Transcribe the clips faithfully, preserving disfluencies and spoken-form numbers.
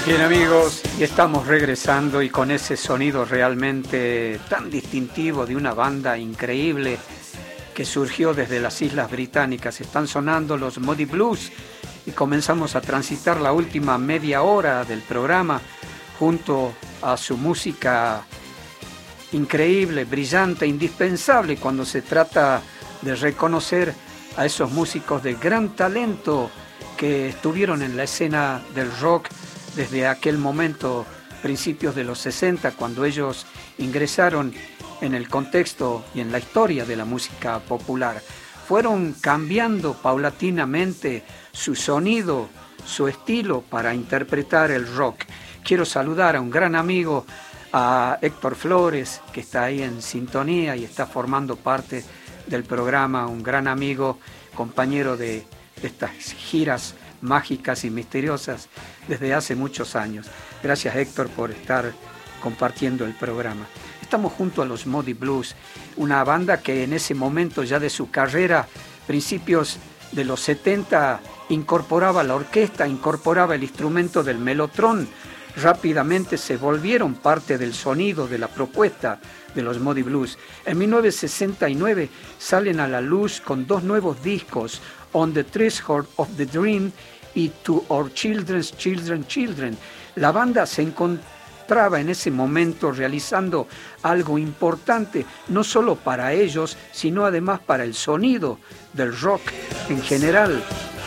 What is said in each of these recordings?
Bien amigos, y estamos regresando y con ese sonido realmente tan distintivo de una banda increíble que surgió desde las Islas Británicas. Están sonando los Moody Blues y comenzamos a transitar la última media hora del programa junto a su música increíble, brillante, indispensable cuando se trata de reconocer a esos músicos de gran talento que estuvieron en la escena del rock desde aquel momento, principios de los sesenta, cuando ellos ingresaron en el contexto y en la historia de la música popular. Fueron cambiando paulatinamente su sonido, su estilo para interpretar el rock. Quiero saludar a un gran amigo, a Héctor Flores, que está ahí en sintonía y está formando parte del programa, un gran amigo, compañero de, de estas giras mágicas y misteriosas desde hace muchos años. Gracias, Héctor, por estar compartiendo el programa. Estamos junto a los Moody Blues, una banda que en ese momento ya de su carrera, principios de los setenta, incorporaba la orquesta, incorporaba el instrumento del melotrón. Rápidamente se volvieron parte del sonido, de la propuesta de los Moody Blues. En mil novecientos sesenta y nueve salen a la luz con dos nuevos discos, On the Threshold of the Dream y To Our Children's Children Children. La banda se encontraba en ese momento realizando algo importante, no solo para ellos, sino además para el sonido del rock en general.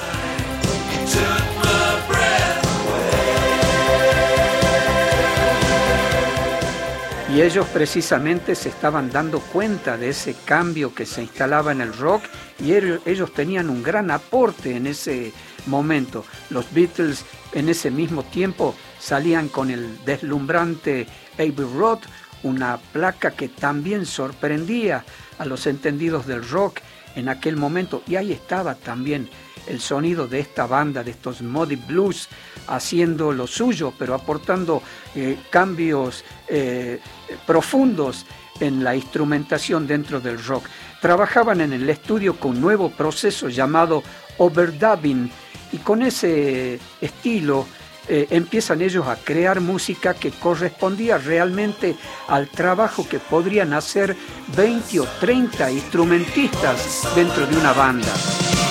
Y ellos precisamente se estaban dando cuenta de ese cambio que se instalaba en el rock y ellos tenían un gran aporte en ese momento. Los Beatles en ese mismo tiempo salían con el deslumbrante Abbey Road, una placa que también sorprendía a los entendidos del rock en aquel momento. Y ahí estaba también el sonido de esta banda, de estos Moody Blues, haciendo lo suyo, pero aportando eh, cambios eh, profundos en la instrumentación dentro del rock. Trabajaban en el estudio con un nuevo proceso llamado overdubbing, y con ese estilo eh, empiezan ellos a crear música que correspondía realmente al trabajo que podrían hacer veinte o treinta instrumentistas dentro de una banda.